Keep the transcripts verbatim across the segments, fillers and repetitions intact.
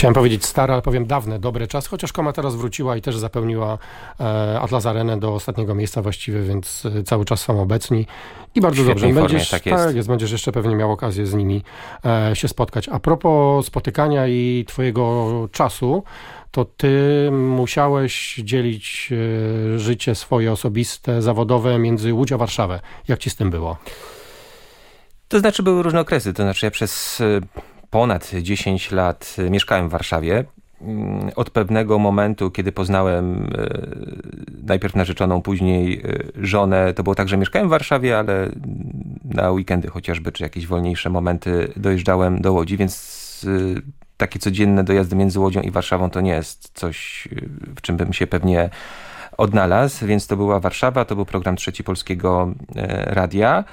Chciałem powiedzieć stare, ale powiem dawne, dobre czas, chociaż Koma teraz wróciła i też zapełniła e, Atlas Arenę do ostatniego miejsca właściwie, więc e, cały czas są obecni i bardzo W dobrze. świetnej formie, Będziesz, tak jest. tak jest, będziesz jeszcze pewnie miał okazję z nimi e, się spotkać. A propos spotykania i twojego czasu, to ty musiałeś dzielić e, życie swoje osobiste, zawodowe między Łódź a Warszawę. Jak ci z tym było? To znaczy były różne okresy, to znaczy ja przez e, ponad dziesięć lat mieszkałem w Warszawie. Od pewnego momentu, kiedy poznałem e, najpierw narzeczoną, później e, żonę, to było tak, że mieszkałem w Warszawie, ale na weekendy chociażby, czy jakieś wolniejsze momenty dojeżdżałem do Łodzi, więc e, takie codzienne dojazdy między Łodzią i Warszawą to nie jest coś, w czym bym się pewnie odnalazł, więc to była Warszawa, to był program Trzeci Polskiego e, Radia.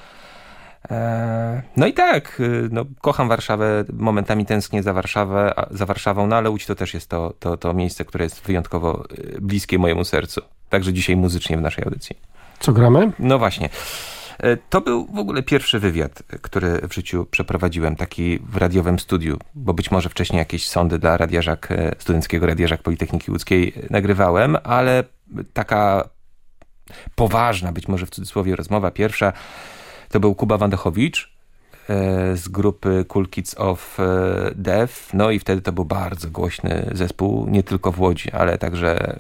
No i tak, no, kocham Warszawę, momentami tęsknię za Warszawę, za Warszawą, no ale Łódź to też jest to, to, to miejsce, które jest wyjątkowo bliskie mojemu sercu. Także dzisiaj muzycznie w naszej audycji. Co gramy? No właśnie. To był w ogóle pierwszy wywiad, który w życiu przeprowadziłem, taki w radiowym studiu, bo być może wcześniej jakieś sondy dla Radia Żak, studenckiego Radia Żak Politechniki Łódzkiej nagrywałem, ale taka poważna, być może w cudzysłowie rozmowa pierwsza, to był Kuba Wandachowicz e, z grupy Cool Kids of e, Death. No i wtedy to był bardzo głośny zespół, nie tylko w Łodzi, ale także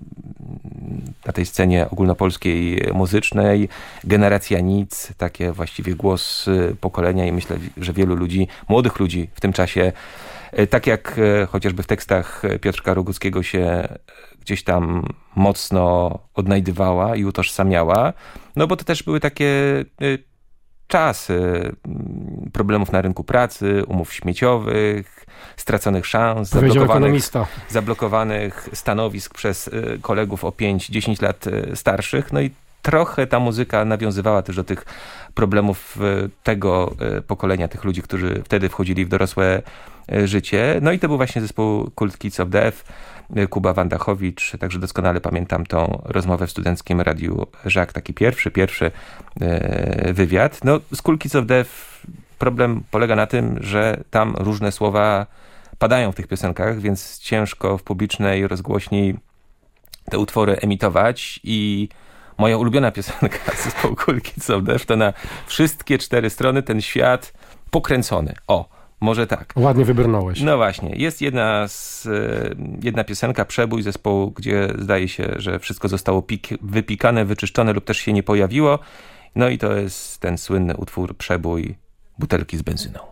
na tej scenie ogólnopolskiej muzycznej. Generacja Nic, takie właściwie głos pokolenia i myślę, że wielu ludzi, młodych ludzi w tym czasie, e, tak jak e, chociażby w tekstach Piotrka Roguckiego się gdzieś tam mocno odnajdywała i utożsamiała. No bo to też były takie e, czasy problemów na rynku pracy, umów śmieciowych, straconych szans, zablokowanych, zablokowanych stanowisk przez kolegów o pięć dziesięć lat starszych. No i trochę ta muzyka nawiązywała też do tych problemów tego pokolenia, tych ludzi, którzy wtedy wchodzili w dorosłe życie. No i to był właśnie zespół Cool Kids of Death, Kuba Wandachowicz, także doskonale pamiętam tą rozmowę w studenckim Radiu Żak, taki pierwszy, pierwszy e, wywiad. No, z Cool Kids of Death problem polega na tym, że tam różne słowa padają w tych piosenkach, więc ciężko w publicznej rozgłośni te utwory emitować i moja ulubiona piosenka z zespołu Cool Kids of Death to na wszystkie cztery strony ten świat pokręcony. O! Może tak. Ładnie wybrnąłeś. No właśnie. Jest jedna, z, jedna piosenka, Przebój zespołu, gdzie zdaje się, że wszystko zostało pik, wypikane, wyczyszczone lub też się nie pojawiło. No i to jest ten słynny utwór Przebój, butelki z benzyną.